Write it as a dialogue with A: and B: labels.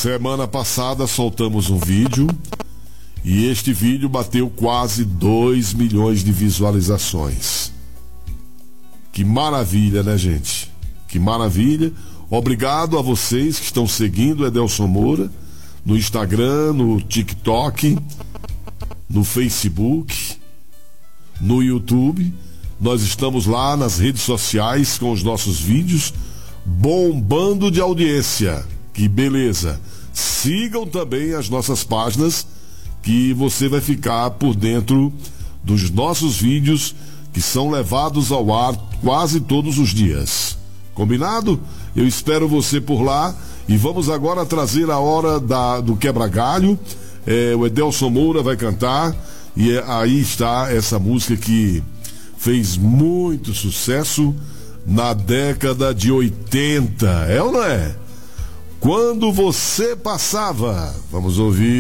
A: Semana passada soltamos um vídeo e este vídeo bateu quase 2 milhões de visualizações. Que maravilha, né, gente? Que maravilha. Obrigado a vocês que estão seguindo o Edelson Moura no Instagram, no TikTok, no Facebook, no YouTube. Nós estamos lá nas redes sociais com os nossos vídeos bombando de audiência. Que beleza! Sigam também as nossas páginas, que você vai ficar por dentro dos nossos vídeos que são levados ao ar quase todos os dias. Combinado? Eu espero você por lá e vamos agora trazer a hora do quebra-galho. O Edelson Moura vai cantar e aí está essa música que fez muito sucesso na década de 80. É ou não é? Quando você passava. Vamos ouvir.